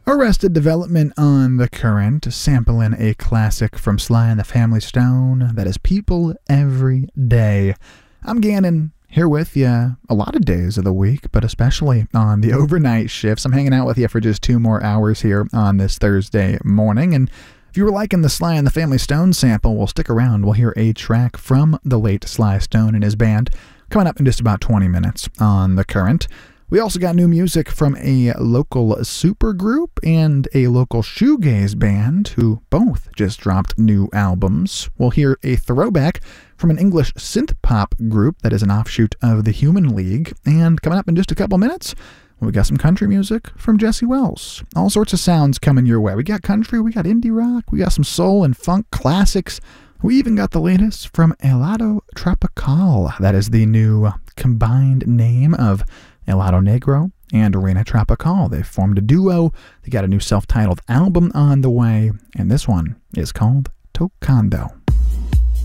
Arrested Development on the Current, sampling a classic from Sly and the Family Stone that is People Every Day. I'm Gannon, here with you a lot of days of the week, but especially on the overnight shifts. I'm hanging out with you for just 2 more hours here on this Thursday morning, and if you were liking the Sly and the Family Stone sample, well, stick around. We'll hear a track from the late Sly Stone and his band coming up in just about 20 minutes on The Current. We also got new music from a local supergroup and a local shoegaze band who both just dropped new albums. We'll hear a throwback from an English synth-pop group that is an offshoot of the Human League. And coming up in just a couple minutes, we got some country music from Jesse Wells. All sorts of sounds coming your way. We got country, we got indie rock, we got some soul and funk classics. We even got the latest from Helado Tropical. That is the new combined name of Helado Negro and Reina Tropical. They've formed a duo. They got a new self-titled album on the way, and this one is called Tocando.